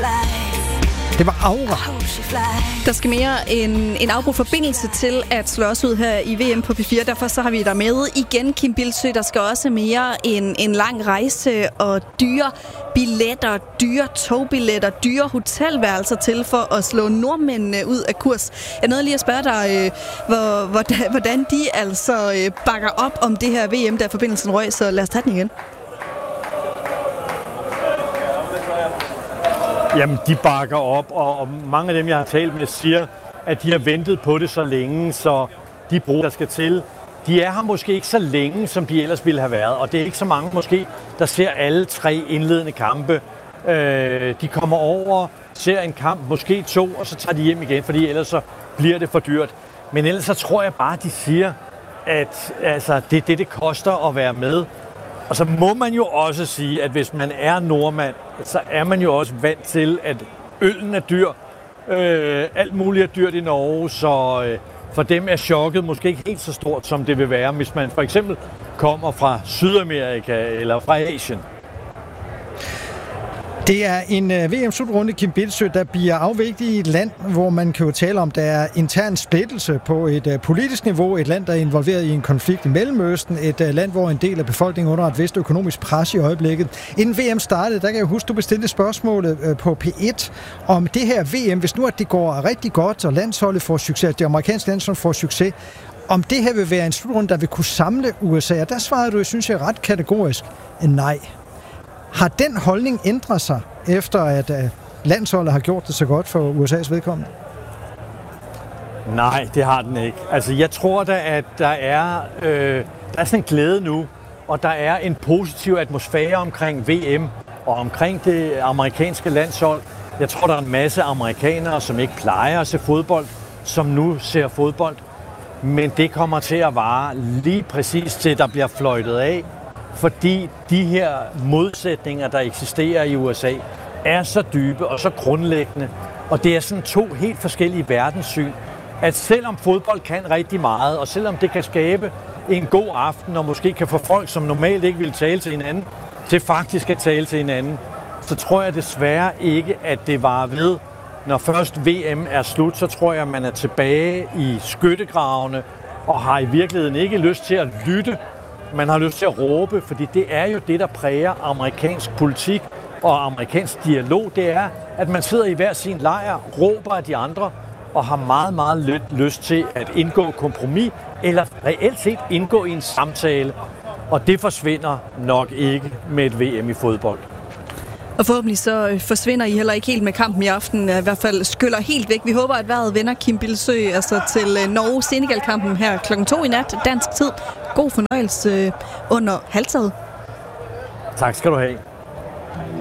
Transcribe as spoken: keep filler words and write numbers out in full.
Det var Aura. Der skal mere en, en afbrudt forbindelse til at slå os ud her i V M på P fire. Derfor så har vi dig med igen, Kim Bildsøe. Der skal også mere en, en lang rejse og dyre billetter, dyre togbilletter, dyre hotelværelser til for at slå nordmændene ud af kurs. Jeg nåede lige at spørge dig, øh, hvor, hvordan, hvordan de altså øh, bakker op om det her V M, der forbindelsen røg. Så lad os tage den igen. Jamen, de bakker op, og, og mange af dem, jeg har talt med, siger, at de har ventet på det så længe, så de brug, der skal til, de er her måske ikke så længe, som de ellers ville have været. Og det er ikke så mange måske, der ser alle tre indledende kampe. Øh, de kommer over, ser en kamp, måske to, og så tager de hjem igen, fordi ellers så bliver det for dyrt. Men ellers så tror jeg bare, de siger, at altså, det er det, det koster at være med. Og så må man jo også sige, at hvis man er nordmand, så er man jo også vant til, at øllen er dyr. Øh, alt muligt er dyrt i Norge, så øh, for dem er chokket måske ikke helt så stort, som det vil være, hvis man for eksempel kommer fra Sydamerika eller fra Asien. Det er en uh, V M-slutrunde, Kim Bildsøe, der bliver afviklet i et land, hvor man kan jo tale om, der er intern splittelse på et uh, politisk niveau. Et land, der er involveret i en konflikt i Mellemøsten. Et uh, land, hvor en del af befolkningen under et vist økonomisk pres i øjeblikket. Inden V M startede, der kan jeg huske, du bestilte spørgsmålet uh, på P et om det her V M. Hvis nu at det går rigtig godt, og landsholdet får succes, det amerikanske landshold får succes, om det her vil være en slutrunde, der vil kunne samle U S A. Og der svarede du, jeg synes jeg, ret kategorisk, nej. Har den holdning ændret sig, efter at uh, landsholdet har gjort det så godt for U S A's vedkommende? Nej, det har den ikke. Altså, jeg tror da, at der er, øh, der er sådan en glæde nu, og der er en positiv atmosfære omkring V M og omkring det amerikanske landshold. Jeg tror, der er en masse amerikanere, som ikke plejer at se fodbold, som nu ser fodbold. Men det kommer til at vare lige præcis til, der bliver fløjtet af. Fordi de her modsætninger, der eksisterer i U S A, er så dybe og så grundlæggende. Og det er sådan to helt forskellige verdenssyn, at selvom fodbold kan rigtig meget, og selvom det kan skabe en god aften, og måske kan få folk, som normalt ikke vil tale til hinanden, til faktisk at tale til hinanden, så tror jeg desværre ikke, at det varer ved. Når først V M er slut, så tror jeg, at man er tilbage i skyttegravene, og har i virkeligheden ikke lyst til at lytte. Man har lyst til at råbe, fordi det er jo det, der præger amerikansk politik og amerikansk dialog. Det er, at man sidder i hver sin lejr, råber af de andre, og har meget, meget lidt lyst til at indgå kompromis, eller reelt set indgå i en samtale. Og det forsvinder nok ikke med et V M i fodbold. Og forhåbentlig så forsvinder I heller ikke helt med kampen i aften, i hvert fald skyller helt væk. Vi håber, at vejret vender, Kim Bildsøe, altså til Norge-Senegal-kampen her klokken to i nat, dansk tid. God fornøjelse under halvtaget. Tak skal du have.